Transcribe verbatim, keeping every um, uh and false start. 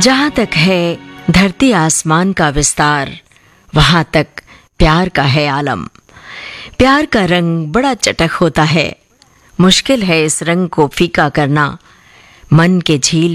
जहाँ तक है धरती आसमान का विस्तार, वहाँ तक प्यार का है आलम। प्यार का रंग बड़ा चटक होता है, मुश्किल है इस रंग को फीका करना। मन के झील